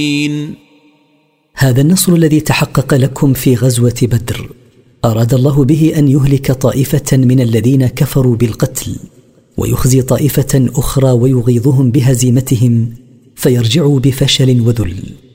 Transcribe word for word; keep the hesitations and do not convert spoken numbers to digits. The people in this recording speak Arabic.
هذا النصر الذي تحقق لكم في غزوة بدر أراد الله به أن يهلك طائفة من الذين كفروا بالقتل، ويخزي طائفة أخرى ويغيظهم بهزيمتهم فيرجعوا بفشل وذل.